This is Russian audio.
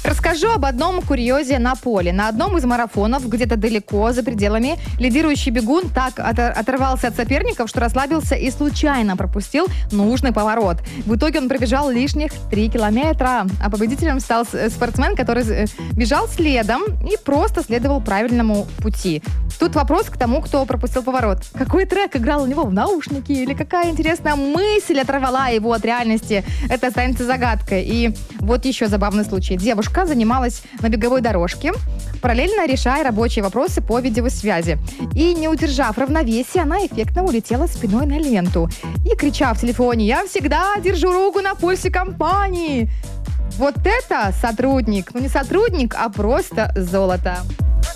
Расскажу об одном курьезе на поле. На одном из марафонов, где-то далеко, за пределами, лидирующий бегун так оторвался от соперников, что расслабился и случайно пропустил нужный поворот. В итоге он пробежал лишних 3 километра. А победителем стал спортсмен, который бежал следом и просто следовал правильному пути. Тут вопрос к тому, кто пропустил поворот. Какой трек играл у него в наушнике? Или какая интересная мысль оторвала его от реальности? Это останется загадкой. И вот еще забавный случай. Девушка занималась на беговой дорожке, параллельно решая рабочие вопросы по видеосвязи. И, не удержав равновесие, она эффектно улетела спиной на ленту. И, крича в телефоне: «Я всегда держу руку на пульсе компании!» Вот это сотрудник. Ну, не сотрудник, а просто золото.